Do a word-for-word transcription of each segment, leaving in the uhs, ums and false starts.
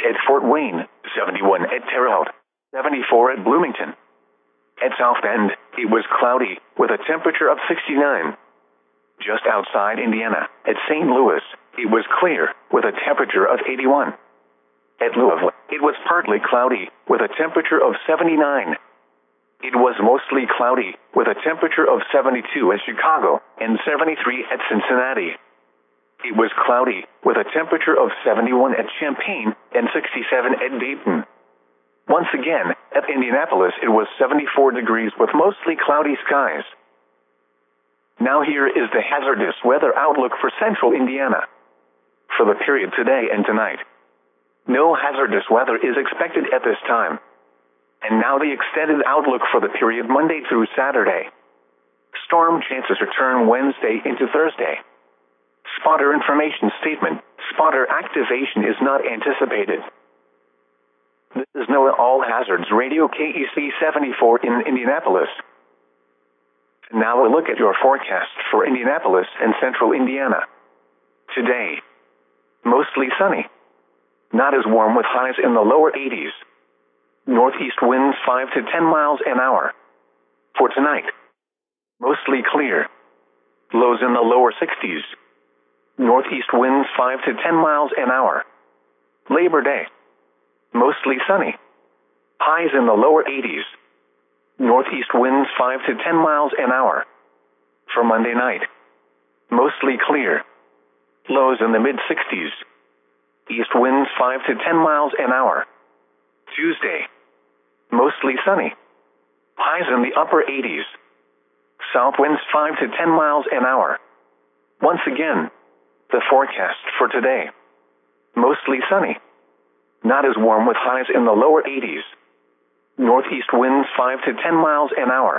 at Fort Wayne, seventy-one at Terre Haute, seventy-four at Bloomington. At South Bend, it was cloudy, with a temperature of sixty-nine. Just outside Indiana, at Saint Louis, it was clear, with a temperature of eighty-one. At Louisville, it was partly cloudy, with a temperature of seventy-nine. It was mostly cloudy, with a temperature of seventy-two at Chicago, and seventy-three at Cincinnati. It was cloudy, with a temperature of seventy-one at Champaign, and sixty-seven at Dayton. Once again, at Indianapolis it was seventy-four degrees with mostly cloudy skies. Now here is the hazardous weather outlook for central Indiana. For the period today and tonight, no hazardous weather is expected at this time. And now the extended outlook for the period Monday through Saturday. Storm chances return Wednesday into Thursday. Spotter information statement: spotter activation is not anticipated. This is NOAA All Hazards Radio K E C seventy-four in Indianapolis. Now a look at your forecast for Indianapolis and central Indiana. Today, mostly sunny. Not as warm with highs in the lower eighties. Northeast winds five to ten miles an hour. For tonight, mostly clear. Lows in the lower sixties. Northeast winds five to ten miles an hour. Labor Day, mostly sunny. Highs in the lower eighties. Northeast winds five to ten miles an hour. For Monday night, mostly clear. Lows in the mid sixties. East winds five to ten miles an hour. Tuesday, mostly sunny. Highs in the upper eighties. South winds five to ten miles an hour. Once again, the forecast for today. Mostly sunny. Not as warm with highs in the lower eighties. Northeast winds five to ten miles an hour.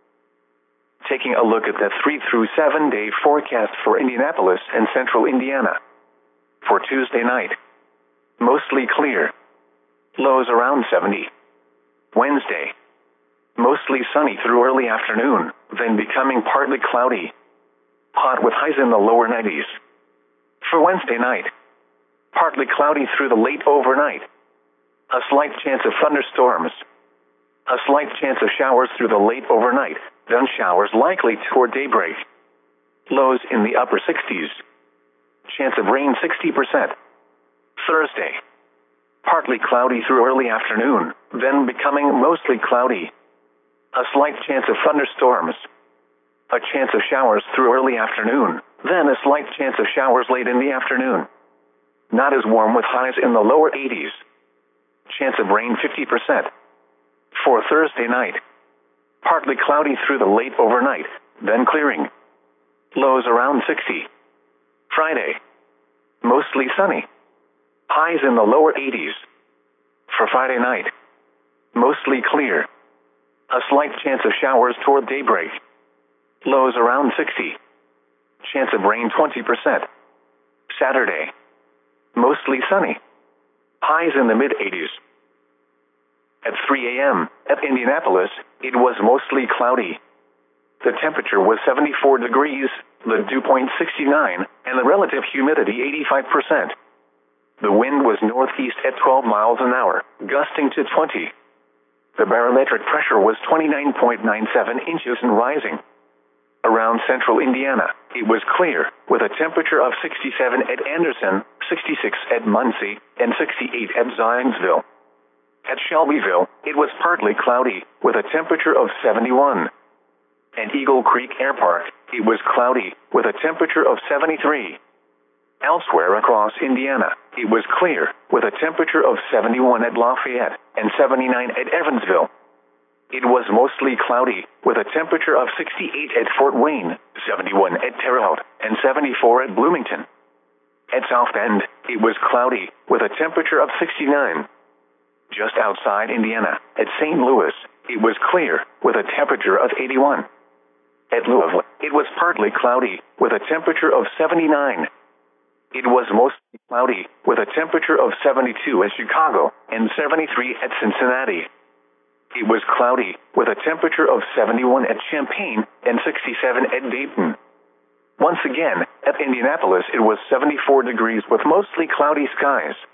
Taking a look at the three through seven day forecast for Indianapolis and central Indiana. For Tuesday night, mostly clear. Lows around seventy. Wednesday, mostly sunny through early afternoon, then becoming partly cloudy. Hot with highs in the lower nineties. For Wednesday night, partly cloudy through the late overnight. A slight chance of thunderstorms. A slight chance of showers through the late overnight, then showers likely toward daybreak. Lows in the upper sixties. Chance of rain sixty percent. Thursday, partly cloudy through early afternoon, then becoming mostly cloudy. A slight chance of thunderstorms. A chance of showers through early afternoon, then a slight chance of showers late in the afternoon. Not as warm with highs in the lower eighties. Chance of rain fifty percent. For Thursday night, partly cloudy through the late overnight, then clearing. Lows around sixty. Friday, mostly sunny. Highs in the lower eighties. For Friday night, mostly clear. A slight chance of showers toward daybreak. Lows around sixty. Chance of rain twenty percent. Saturday, mostly sunny. Highs in the mid eighties. At three a.m. at Indianapolis, it was mostly cloudy. The temperature was seventy-four degrees, the dew point sixty-nine, and the relative humidity eighty-five percent. The wind was northeast at twelve miles an hour, gusting to twenty. The barometric pressure was twenty-nine point nine seven inches and rising. Around central Indiana, it was clear, with a temperature of sixty-seven at Anderson, sixty-six at Muncie, and sixty-eight at Zionsville. At Shelbyville, it was partly cloudy, with a temperature of seventy-one. At Eagle Creek Air Park, it was cloudy, with a temperature of seventy-three. Elsewhere across Indiana, it was clear, with a temperature of seventy-one at Lafayette, and seventy-nine at Evansville. It was mostly cloudy, with a temperature of sixty-eight at Fort Wayne, seventy-one at Terre Haute, and seventy-four at Bloomington. At South Bend, it was cloudy, with a temperature of sixty-nine. Just outside Indiana, at Saint Louis, it was clear, with a temperature of eighty-one. At Louisville, it was partly cloudy, with a temperature of seventy-nine. It was mostly cloudy, with a temperature of seventy-two at Chicago, and seventy-three at Cincinnati. It was cloudy, with a temperature of seventy-one at Champaign, and sixty-seven at Dayton. Once again, at Indianapolis it was seventy-four degrees with mostly cloudy skies.